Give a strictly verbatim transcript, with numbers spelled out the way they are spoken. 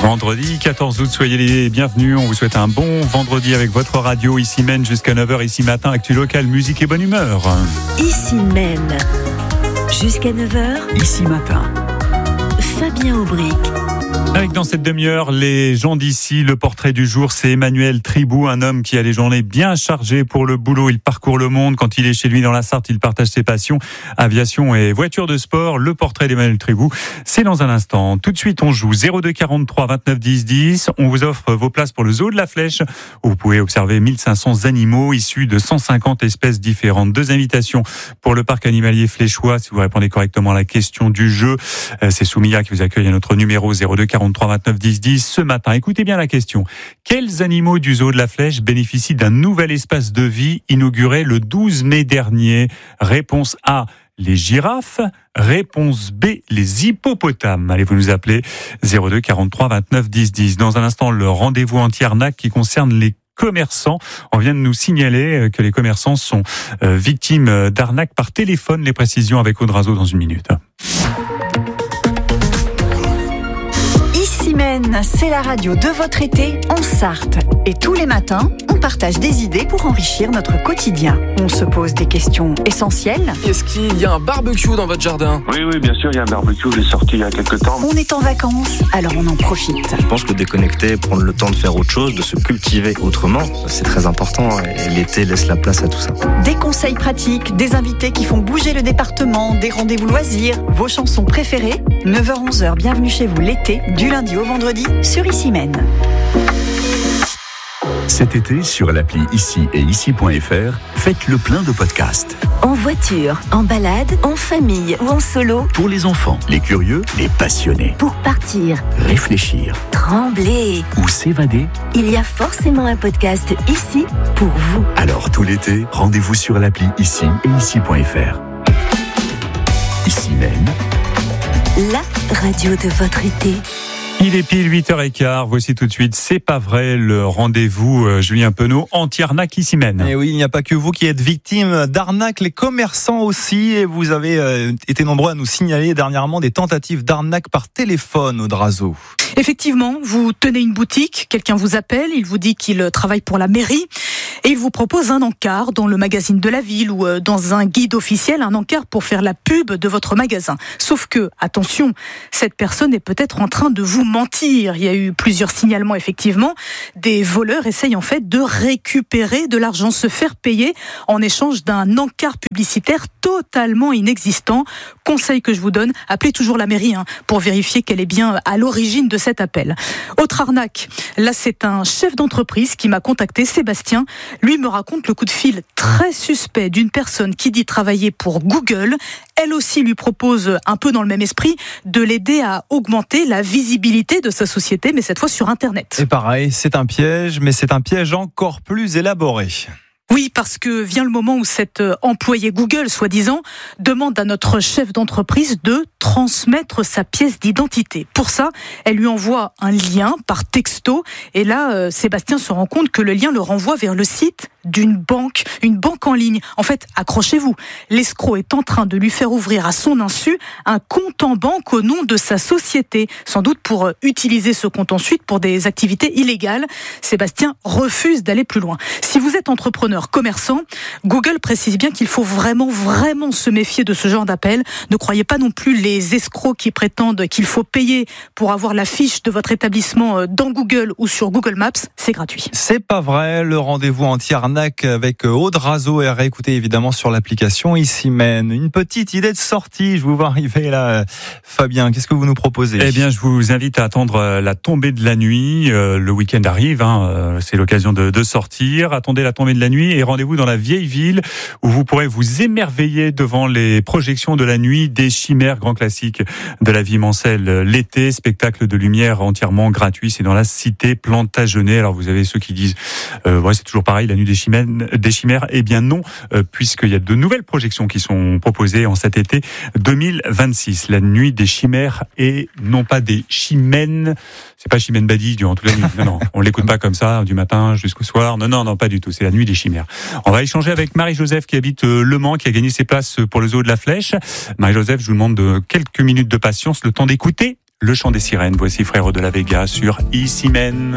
Vendredi quatorze août, soyez les bienvenus. On vous souhaite un bon vendredi avec votre radio. Ici Maine jusqu'à neuf heures. Ici matin, actu local, musique et bonne humeur. Ici Maine jusqu'à neuf heures. Ici matin, Fabien Aubric. Avec dans cette demi-heure, les gens d'ici, le portrait du jour, c'est Emmanuel Tribou, un homme qui a les journées bien chargées pour le boulot. Il parcourt le monde. Quand il est chez lui dans la Sarthe, il partage ses passions, aviation et voitures de sport. Le portrait d'Emmanuel Tribou, c'est dans un instant. Tout de suite, on joue zéro deux quarante-trois vingt-neuf dix dix. On vous offre vos places pour le zoo de la Flèche, où vous pouvez observer mille cinq cents animaux issus de cent cinquante espèces différentes. Deux invitations pour le parc animalier fléchois, si vous répondez correctement à la question du jeu. C'est Soumia qui vous accueille à notre numéro zéro deux quarante-trois vingt-neuf dix dix ce matin. Écoutez bien la question. Quels animaux du zoo de la Flèche bénéficient d'un nouvel espace de vie inauguré le douze mai dernier? Réponse A, les girafes. Réponse B, les hippopotames. Allez, vous nous appelez zéro deux quarante-trois vingt-neuf dix dix. Dans un instant, le rendez-vous anti-arnaque qui concerne les commerçants. On vient de nous signaler que les commerçants sont victimes d'arnaques par téléphone. Les précisions avec Audrazo dans une minute. Maine, c'est la radio de votre été en Sarthe. Et tous les matins, on partage des idées pour enrichir notre quotidien. On se pose des questions essentielles. Est-ce qu'il y a un barbecue dans votre jardin? Oui, oui, bien sûr, il y a un barbecue, je l'ai sorti il y a quelques temps. On est en vacances, alors on en profite. Je pense que déconnecter, prendre le temps de faire autre chose, de se cultiver autrement, c'est très important. Et l'été laisse la place à tout ça. Des conseils pratiques, des invités qui font bouger le département, des rendez-vous loisirs, vos chansons préférées. neuf heures onze heures, bienvenue chez vous l'été, du lundi au vendredi, sur Ici Maine. cet été, sur l'appli Ici et Ici point F R, faites le plein de podcasts. En voiture, en balade, en famille ou en solo. Pour les enfants, les curieux, les passionnés. Pour partir, Réfléchir trembler. ou s'évader. Il y a forcément un podcast ici pour vous. Alors tout l'été, rendez-vous sur l'appli Ici et Ici point F R. Ici Maine, La radio de votre été. Il est pile huit heures quinze, voici tout de suite, c'est pas vrai, le rendez-vous euh, Julien Penaud, anti-arnaque Ici Maine. Et oui, il n'y a pas que vous qui êtes victime d'arnaque, les commerçants aussi, et vous avez euh, été nombreux à nous signaler dernièrement des tentatives d'arnaque par téléphone, Audrazo. Effectivement, vous tenez une boutique, quelqu'un vous appelle, il vous dit qu'il travaille pour la mairie et il vous propose un encart dans le magazine de la ville ou dans un guide officiel, un encart pour faire la pub de votre magasin. Sauf que, attention, cette personne est peut-être en train de vous mentir. Il y a eu plusieurs signalements, effectivement. Des voleurs essayent en fait de récupérer de l'argent, se faire payer en échange d'un encart publicitaire totalement inexistant. Conseil que je vous donne, appelez toujours la mairie hein, pour vérifier qu'elle est bien à l'origine de cet appel. Autre arnaque, là c'est un chef d'entreprise qui m'a contacté, Sébastien. Lui me raconte le coup de fil très suspect d'une personne qui dit travailler pour Google. Elle aussi lui propose, un peu dans le même esprit, de l'aider à augmenter la visibilité de sa société, mais cette fois sur Internet. Et pareil, c'est un piège, mais c'est un piège encore plus élaboré. Oui, parce que vient le moment où cet employé Google, soi-disant, demande à notre chef d'entreprise de transmettre sa pièce d'identité. Pour ça, elle lui envoie un lien par texto. Et là, euh, Sébastien se rend compte que le lien le renvoie vers le site d'une banque, une banque en ligne. En fait, accrochez-vous, l'escroc est en train de lui faire ouvrir à son insu un compte en banque au nom de sa société, sans doute pour utiliser ce compte ensuite pour des activités illégales. Sébastien refuse d'aller plus loin. Si vous êtes entrepreneur, commerçant, Google précise bien qu'il faut vraiment, vraiment se méfier de ce genre d'appel. Ne croyez pas non plus les escrocs qui prétendent qu'il faut payer pour avoir la fiche de votre établissement dans Google ou sur Google Maps. C'est gratuit. C'est pas vrai, le rendez-vous anti-arnaque avec Audrazo est à réécouter évidemment sur l'application Ici Maine. Une petite idée de sortie, je vous vois arriver là. Fabien, qu'est-ce que vous nous proposez? Eh bien, je vous invite à attendre la tombée de la nuit. Euh, le week-end arrive, hein, c'est l'occasion de, de sortir. Attendez la tombée de la nuit et rendez-vous dans la vieille ville où vous pourrez vous émerveiller devant les projections de la nuit des Chimères, grand classique de la vie mancelle l'été, spectacle de lumière entièrement gratuit. C'est dans la cité Plantagenet. Alors vous avez ceux qui disent euh, ouais, c'est toujours pareil, la nuit des Chimères, des Chimères. Eh bien non, euh, puisqu'il y a de nouvelles projections qui sont proposées en cet été deux mille vingt-six. La nuit des Chimères et non pas des Chimènes. C'est pas Chimène Badi durant toute la nuit. Non, non, on l'écoute pas comme ça du matin jusqu'au soir. Non, non, non, pas du tout. C'est la nuit des Chimères. On va échanger avec Marie-Joseph qui habite Le Mans, qui a gagné ses places pour le zoo de la Flèche. Marie-Joseph, je vous demande de quelques minutes de patience, le temps d'écouter Le chant des sirènes. Voici Frérot de la Vega sur Ici Men.